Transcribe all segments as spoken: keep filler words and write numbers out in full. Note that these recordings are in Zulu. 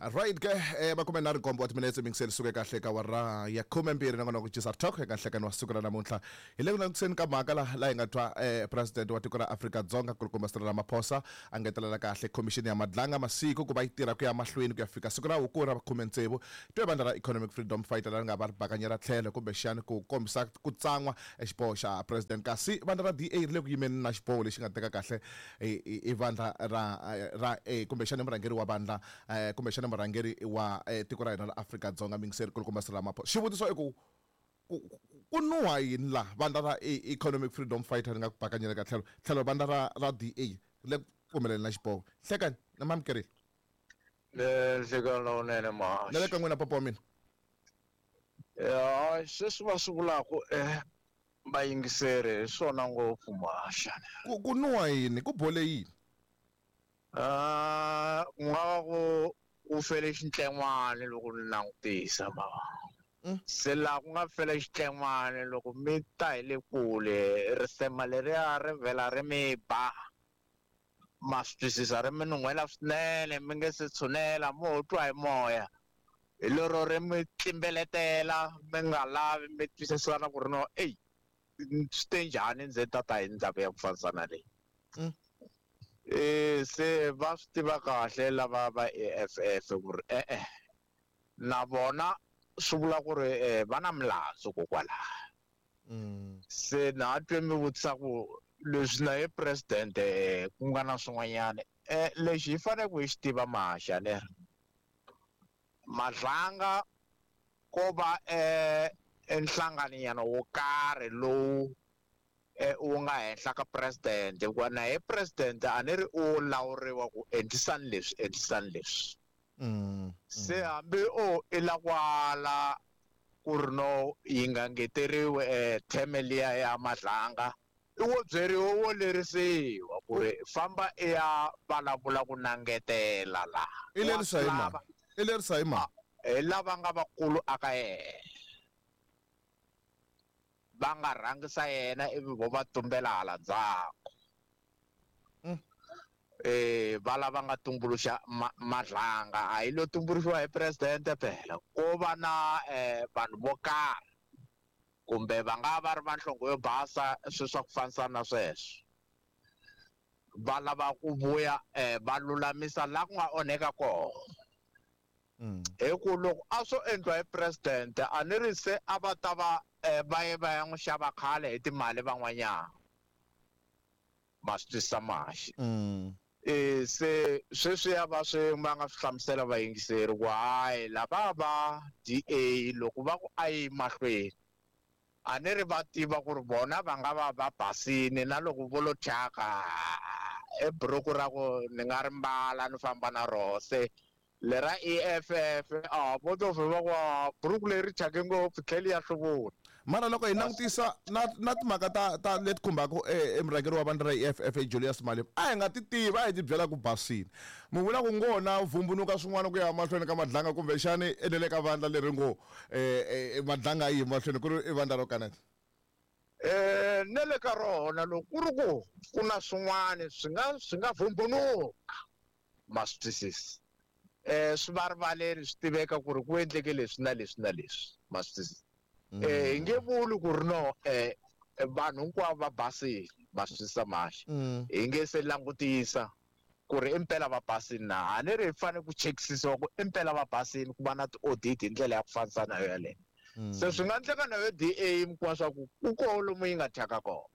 Right ke eh bakhome na rikombo wathi mina etsemingiseli suke kahle ka wara ya khume mbiri nangona ku Jisa Talk kahle kana wasukela namunhla ile kuna kuseni ka mhaka la la ingathwa eh president wa tiko ra Africa Dzonga Nkulukumba Cyril Ramaphosa angetelela kahle commission ya madlanga masiku kuba itira ku ya mahlweni ku ya fika siku ra ukura bakhume ntsevu twe bandla ra economic freedom fighter la nga ba bakanyera tlhelo kumbe xana ku kombisa ku tsangwa exiboho xa president kasi bandla ra D A rile ku yimeni na xiboho lexi nga teka kahle i vandla ra ra eh kumbe xana murhangeri wa bandla eh kumbe xana murhangeri wa tiko ra hina la Africa Dzonga mingiseri Nkulukumba Cyril Ramaphosa xivutiso i ku ku nuha yini la vandla ra economic freedom fighter nga ku bakanyela ka tlhelo tlhelo bandla ra ra D A le pfumeleni na xiboho hlekani na mamkereli le hlekani lowunene ma le ka n'wina papa wa mina ya sweswi va swi vulaka eh vayingiseri swona ngopfu maxana ku ku nuha yini ku bole yini ah ku nga va ku u fele xintlen'wana loko ni langutisa ma se la ku nga fele xintlen'wana loko mi ta hi le kule risema leriya ri vhela ri mi ba ma swi twisisa ri mi nuhwela swinene mi nge se tshunela mo twa hi moya hi lero ri mi tlimbeletela mi nga lavi mi twisisana ku ri no eyi swi te njhani ndzi tata hi ndhawu ya ku fanisana leyi eh se va swi tiva kahle lava va A F F ku ri e-e na vona swi vula ku ri va na milandzu kokwalaho se na twe mi vutisa ku leswi na ye president ku nga na swin'wanyana eh lexi hi fanele ku hi xi tiva maxa leri madlanga ko va eh enhlanganinyana wo karhi lowu u nga henhla ka president hikuva na ye president a ni ri u lawuriwa ku endlisani leswi endlisani leswi se hambi o i la kwala ku ri no yi nga ngeteriwi term liya ya madlanga i wo byeriwa wo lerisiwa ku ri famba i ya vulavula ku nangetela laha i lerisa hi mani i lerisa hi mani hi lava nga vakulu aka yena va nga rhangisa yena ivi vo va tumbela hala ndzhaku eh va lava nga tumbuluxa madlanga a hi lo tumbuluxiwa hi president phela ko va na eh vanhu vo karhi kumbe va nga va ri va nhlongo yo basa swilo swa ku fanisana na sweswo va lava ku vuya eh va lulamisa la ku nga onheka kona hi ku loko a swo endliwa hi president a ni ri se a va ta va va ye va ya n'wi xava khale hi timali van'wanyana ma swi twisisa maxi eh se sweswiya va swi va nga swi hlamusela vayingiseri ku hayi lava va D A loko va ku a yi mahlweni a ni ri va tiva ku ri vona va nga va va basini na loko vo lo thyaka e buruku ra ku ni nga ri mbala ni famba na rose lera A F F a vo to va ku buruku leri thyake ngopfu tlheli ya hluvula mara loko hi langutisa na na timhaka ta ta leti khumbaka emurhangeri wa vandla ra A F F Julius Malema a hi nga ti tivi a hi ti byela ku basini mi vula ku ngona vumbunuka swin'wana ku ya mahlweni ka madlanga kumbe xani enele ka vandla leri ngo eh madlanga yi mahlweni ku ri i vandla ro kaneta eh nele ka rona loko ku ri ku ku na swin'wana swi nga swi nga vumbunuka ma swi twisisa eh swivarivaleri swi tiveka ku ri ku endleke leswi na leswi na leswi ma swi twisisa eh nge vuli ku ri no eh vanhu hinkwavo va basile va swi twisisa maxi hi nge se langutisa ku ri impela va basile na a ni ri hi fanele ku chekisisiwa ku impela va basile ku va na ti-audit hi ndlela ya ku fanisana yo yaleyo se swi nga endleka na yo D A mi kuma swa ku ku koho lomu yi nga thyaka kona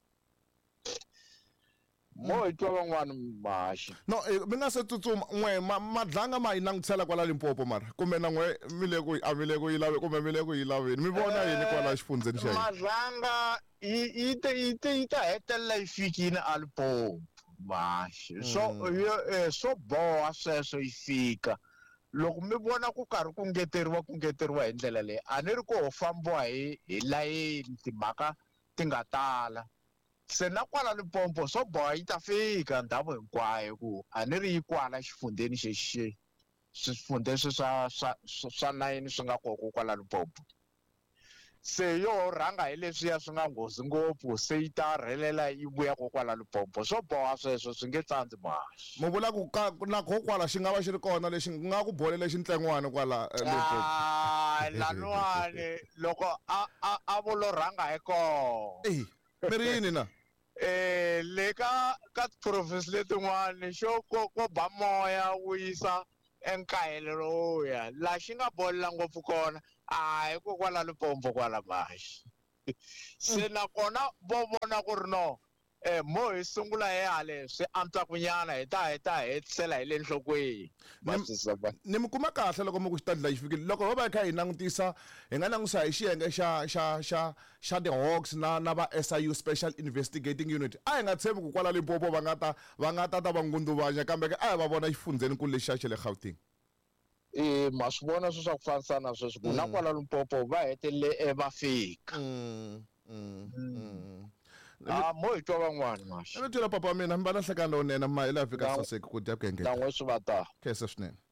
mo hi twa van'wana maxi no mi nga se tsutsuma n'we madlanga ma yi langutisela kwala Limpopo mara kumbe na n'we mi le ku a mi le ku yi lave kumbe mi le ku yi laveni mi vona yini kwala xifundzeni xa madlanga yi yi te yi te yi ta hetelela yi fikile a Limpopo maxi so swo boha sweswo yi fika loko mi vona ku karhi ku ngeteriwa ku ngeteriwa hi ndlela leyi a ni ri ko fambiwa hi hi layeni timhaka ti nga tala se na kwala Limpopo swo boha yi ta fika ndhawu hinkwayo ku a ni ri yi kwala xifundeni xexi swifundeni swa swa swa nine swi nga koko kwala Limpopo se yo rhanga hi leswiya swi nga nghozi ngopfu se yi ta rhelela yi vuya kokwala Limpopo swo boha sweswo swi nge tsandzi max mo vula ku ka na kokwala xi nga va xi ri kona lexi nga ku bolele xintlengwana kwala Limpopo ah lanwani loko a a a vulo rhanga hi ko eh miri yini na eh le ka ka province letin'wana xo ko ko ba moya wisa enkayelelo ya la xi nga bolela ngopfu kona a hi kokwala Limpopo kwala maxi se nakona vo vona ku ri no eh mo hi sungula hi hale swi antswa kunyana hi ta hi ta hetisela hi le nhlokweni ni mi kuma kahle loko mi ku xitandla xi fikile loko ho va hi kha hi langutisa hi nga langutisa hi xiyenge xa xa xa xa the Hawks na na va S I U Special Investigating Unit a hi nga tshembi ku kwala Limpopo va nga ta va nga ta ta va ngunduvanya kambe a hi va vona xifundzeni ku lexi xa le Gauteng eh ma swi vona swi swa ku fanisana sweswi ku na kwala Limpopo va hetelele e va fika ah mo hi twa van'wana maxi ni twela papa wa mina mi va na nhlekani lowunene ma hi laha fika saseki ku dya ku engeta lan'we swi va ta khensa swinene